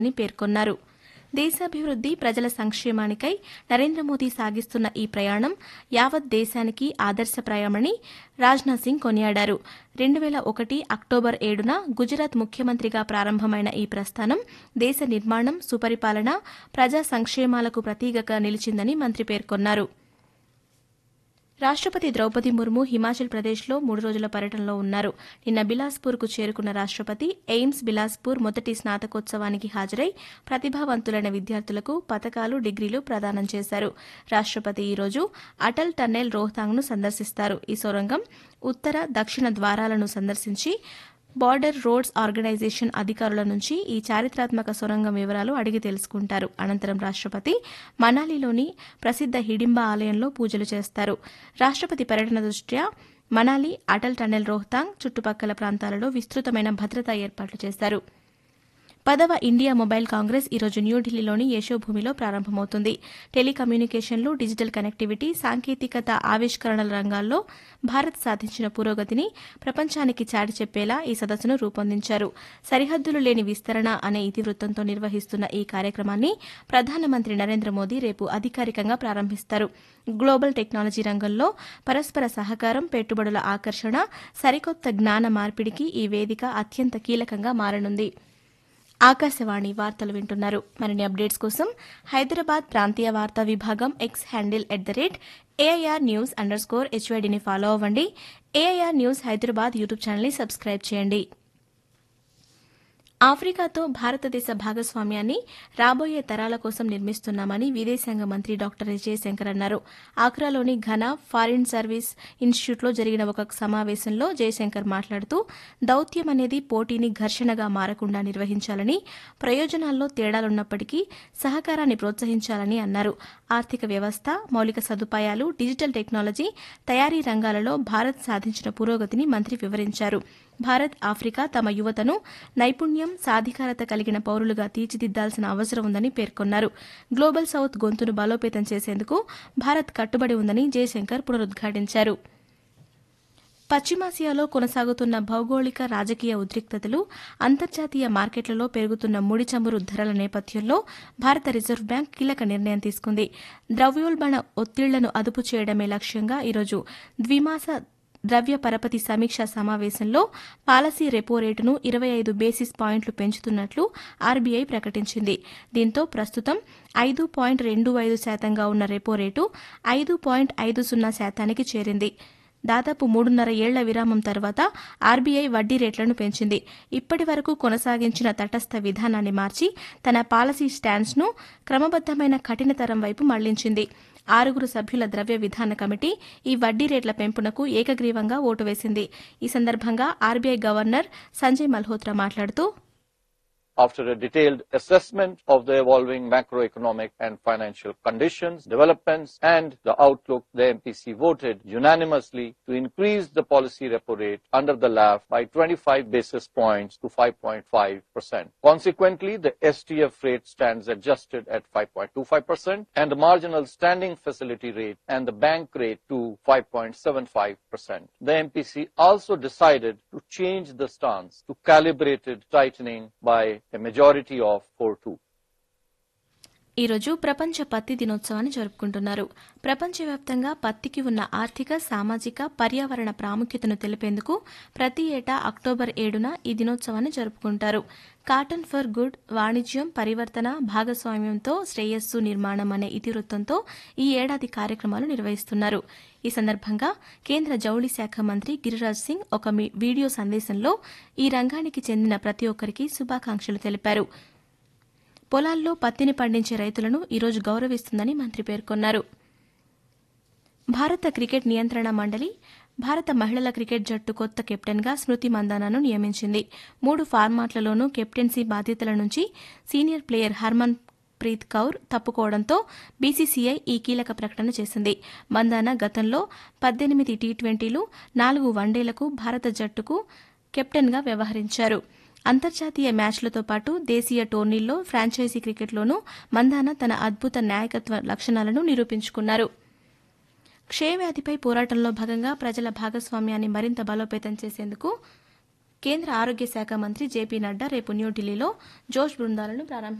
అని పేర్కొన్నారు. దేశాభివృద్ది, ప్రజల సంక్షేమానికై నరేంద్ర మోదీ సాగిస్తున్న ఈ ప్రయాణం యావత్ దేశానికి ఆదర్శప్రాయమని రాజ్నాథ్ సింగ్ కొనియాడారు. 2001 అక్టోబర్ 7న గుజరాత్ ముఖ్యమంత్రిగా ప్రారంభమైన ఈ ప్రస్థానం దేశ నిర్మాణం, సుపరిపాలన, ప్రజా సంక్షేమాలకు ప్రతీకగా నిలిచిందని మంత్రి పేర్కొన్నారు. రాష్టపతి ద్రౌపది ముర్ము హిమాచల్ ప్రదేశ్లో 3 రోజుల పర్యటనలో ఉన్నారు. నిన్న బిలాస్పూర్కు చేరుకున్న రాష్టపతి ఎయిమ్స్ బిలాస్పూర్ మొదటి స్నాతకోత్సవానికి హాజరై ప్రతిభావంతులైన విద్యార్థులకు పతకాలు, డిగ్రీలు ప్రదానం చేశారు. రాష్టపతి ఈ రోజు అటల్ టన్నెల్ రోహతాంగ్ను సందర్శిస్తారు. ఈ సొరంగం ఉత్తర, దక్షిణ ద్వారాలను సందర్శించి బార్డర్ రోడ్స్ ఆర్గనైజేషన్ అధికారుల నుంచి ఈ చారిత్రాత్మక సొరంగం వివరాలు అడిగి తెలుసుకుంటారు. అనంతరం రాష్టపతి మనాలిలోని ప్రసిద్ద హిడింబా ఆలయంలో పూజలు చేస్తారు. రాష్టపతి పర్యటన దృష్ట్యా మనాలి, అటల్ టన్నెల్ రోహతాంగ్ చుట్టుపక్కల ప్రాంతాలలో విస్తృతమైన భద్రతా ఏర్పాట్లు చేశారు. 10వ ఇండియా మొబైల్ కాంగ్రెస్ ఈరోజు న్యూఢిల్లీలోని యశోభూమిలో ప్రారంభమవుతుంది. టెలికమ్యూనికేషన్లు, డిజిటల్ కనెక్టివిటీ, సాంకేతికత, ఆవిష్కరణల రంగాల్లో భారత్ సాధించిన పురోగతిని ప్రపంచానికి చాటి చెప్పేలా ఈ సదస్సును రూపొందించారు. సరిహద్దులు లేని విస్తరణ అనే ఇతివృత్తంతో నిర్వహిస్తున్న ఈ కార్యక్రమాన్ని ప్రధానమంత్రి నరేంద్ర మోదీ రేపు అధికారికంగా ప్రారంభిస్తారు. గ్లోబల్ టెక్నాలజీ రంగంలో పరస్పర సహకారం, పెట్టుబడుల ఆకర్షణ, సరికొత్త జ్ఞాన మార్పిడికి ఈ వేదిక అత్యంత కీలకంగా మారనుంది. ఆకాశవాణి వార్తలు వింటున్నారు. మరిన్ని అప్డేట్స్ కోసం హైదరాబాద్ ప్రాంతీయ వార్తా విభాగం ఎక్స్ హ్యాండిల్ @AIRnews_HYDని ఫాలో అవ్వండి. AIR న్యూస్ హైదరాబాద్ యూట్యూబ్ ఛానల్ని సబ్స్క్రైబ్ చేయండి. ఆఫ్రికాతో భారతదేశ భాగస్వామ్యాన్ని రాబోయే తరాల కోసం నిర్మిస్తున్నామని విదేశాంగ మంత్రి డాక్టర్ ఎస్ జయశంకర్ అన్నారు. ఆక్రాలోని ఘనా ఫారిన్ సర్వీస్ ఇన్స్టిట్యూట్లో జరిగిన ఒక సమావేశంలో జయశంకర్ మాట్లాడుతూ దౌత్యం అనేది పోటీని ఘర్షణగా మారకుండా నిర్వహించాలని, ప్రయోజనాల్లో తేడాలున్నప్పటికీ సహకారాన్ని ప్రోత్సహించాలని అన్నారు. ఆర్థిక వ్యవస్థ, మౌలిక సదుపాయాలు, డిజిటల్ టెక్నాలజీ, తయారీ రంగాలలో భారత్ సాధించిన పురోగతిని మంత్రి వివరించారు. భారత్, ఆఫ్రికా తమ యువతను నైపుణ్యం, సాధికారత కలిగిన పౌరులుగా తీర్చిదిద్దాల్సిన అవసరం ఉందని పేర్కొన్నారు. గ్లోబల్ సౌత్ గొంతును బలోపేతం చేసేందుకు భారత్ కట్టుబడి ఉందని జయశంకర్ పునరుద్ఘాటించారు. పశ్చిమాసియాలో కొనసాగుతున్న భౌగోళిక, రాజకీయ ఉద్రిక్తతలు, అంతర్జాతీయ మార్కెట్లలో పెరుగుతున్న ముడి చమురు ధరల నేపథ్యంలో భారత రిజర్వ్ బ్యాంక్ కీలక నిర్ణయం తీసుకుంది. ద్రవ్యోల్బణ ఒత్తిళ్లను అదుపు చేయడమే లక్ష్యంగా ఈరోజు ద్విమాస ద్రవ్య పరపతి సమీక్షా సమావేశంలో పాలసీ రెపో రేటును 25 బేసిస్ పాయింట్లు పెంచుతున్నట్లు ఆర్బీఐ ప్రకటించింది. దీంతో ప్రస్తుతం 5.25% ఉన్న రెపో రేటు 5.50% చేరింది. దాదాపు 3.5 ఏళ్ల విరామం తర్వాత ఆర్బీఐ వడ్డీ రేట్లను పెంచింది. ఇప్పటి వరకు కొనసాగించిన తటస్థ విధానాన్ని మార్చి తన పాలసీ స్టాన్స్ను క్రమబద్దమైన కఠినతరం వైపు మళ్లించింది. 6 సభ్యుల ద్రవ్య విధాన కమిటీ ఈ వడ్డీ రేట్ల పెంపునకు ఏకగ్రీవంగా ఓటు వేసింది. ఈ సందర్భంగా ఆర్బీఐ గవర్నర్ సంజయ్ మల్హోత్రా మాట్లాడుతూ, After a detailed assessment of the evolving macroeconomic and financial conditions, developments, and the outlook, the MPC voted unanimously to increase the policy repo rate under the LAF by 25 basis points to 5.5%. Consequently, the STF rate stands adjusted at 5.25% and the marginal standing facility rate and the bank rate to 5.75%. The MPC also decided to change the stance to calibrated tightening by a majority of 4-2. ఈరోజు ప్రపంచ పత్తి దినోత్సవాన్ని జరుపుకుంటున్నారు. ప్రపంచవ్యాప్తంగా పత్తికి ఉన్న ఆర్థిక, సామాజిక, పర్యావరణ ప్రాముఖ్యతను తెలిపేందుకు ప్రతి ఏటా అక్టోబర్ 7న ఈ దినోత్సవాన్ని జరుపుకుంటారు. కాటన్ ఫర్ గుడ్, వాణిజ్యం, పరివర్తన, భాగస్వామ్యంతో శ్రేయస్సు నిర్మాణం అనే ఇతివృత్తంతో ఈ ఏడాది కార్యక్రమాలు నిర్వహిస్తున్నారు. ఈ సందర్భంగా కేంద్ర జౌళి శాఖ మంత్రి గిరిరాజ్ సింగ్ ఒక వీడియో సందేశంలో ఈ రంగానికి చెందిన ప్రతి ఒక్కరికి శుభాకాంక్షలు తెలిపారు. పొలాల్లో పత్తిని పండించే రైతులను ఈరోజు గౌరవిస్తుందని మంత్రి పేర్కొన్నారు. భారత క్రికెట్ నియంత్రణ మండలి భారత మహిళల క్రికెట్ జట్టు కొత్త కెప్టెన్గా స్మృతి మందానాను నియమించింది. 3 ఫార్మాట్లలోనూ కెప్టెన్సీ బాధ్యతల నుంచి senior player Harman Preet Kaur తప్పుకోవడంతో BCCI ఈ కీలక ప్రకటన చేసింది. మందానా గతంలో 18 టీ20లు, 4 వన్డేలకు భారత జట్టుకు కెప్టెన్గా వ్యవహరించారు. అంతర్జాతీయ మ్యాచ్లతో పాటు దేశీయ టోర్నీల్లో, ఫ్రాంచైజీ క్రికెట్లోనూ మందానా తన అద్భుత నాయకత్వ లక్షణాలను నిరూపించుకున్నారు. క్షయవ్యాధిపై పోరాటంలో భాగంగా ప్రజల భాగస్వామ్యాన్ని మరింత బలోపేతం చేసేందుకు కేంద్ర ఆరోగ్య శాఖ మంత్రి జేపీ నడ్డా రేపు న్యూఢిల్లీలో జోష్ బృందాలను ప్రారంభిస్తారు.